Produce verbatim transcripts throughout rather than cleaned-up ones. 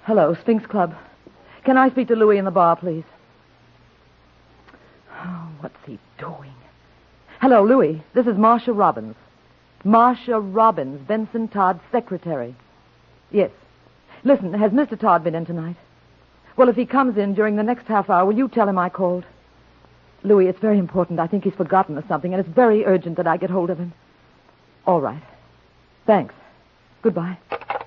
Hello, Sphinx Club. Can I speak to Louis in the bar, please? Oh, what's he doing? Hello, Louis. This is Marcia Robbins. Marcia Robbins, Benson Todd's secretary. Yes. Listen, has Mister Todd been in tonight? Well, if he comes in during the next half hour, will you tell him I called? Louis, it's very important. I think he's forgotten or something, and it's very urgent that I get hold of him. All right. Thanks. Goodbye.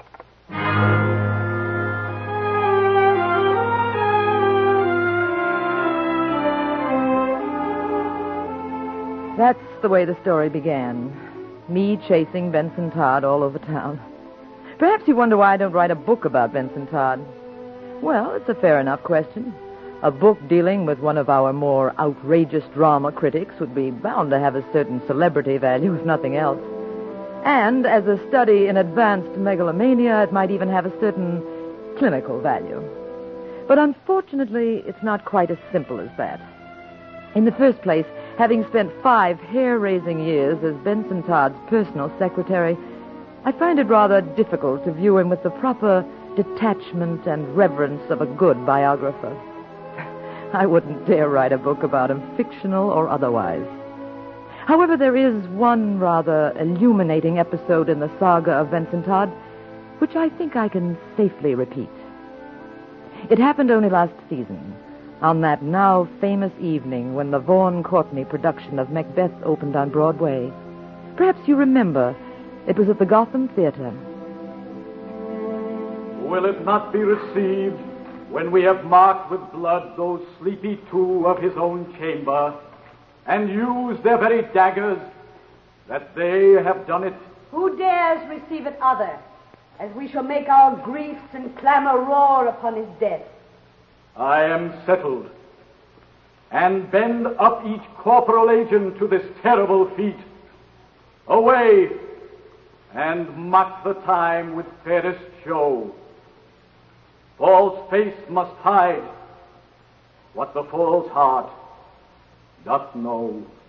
That's the way the story began. Me chasing Benson Todd all over town. Perhaps you wonder why I don't write a book about Benson Todd. Well, it's a fair enough question. A book dealing with one of our more outrageous drama critics would be bound to have a certain celebrity value, if nothing else. And as a study in advanced megalomania, it might even have a certain clinical value. But unfortunately, it's not quite as simple as that. In the first place, having spent five hair-raising years as Benson Todd's personal secretary, I find it rather difficult to view him with the proper detachment and reverence of a good biographer. I wouldn't dare write a book about him, fictional or otherwise. However, there is one rather illuminating episode in the saga of Benson Todd, which I think I can safely repeat. It happened only last season, on that now famous evening when the Vaughan Courtney production of Macbeth opened on Broadway. Perhaps you remember, it was at the Gotham Theater. Will it not be received when we have marked with blood those sleepy two of his own chamber, and used their very daggers, that they have done it? Who dares receive it other, as we shall make our griefs and clamor roar upon his death? I am settled, and bend up each corporal agent to this terrible feat. Away, and mock the time with fairest show. False face must hide what the false heart doth know.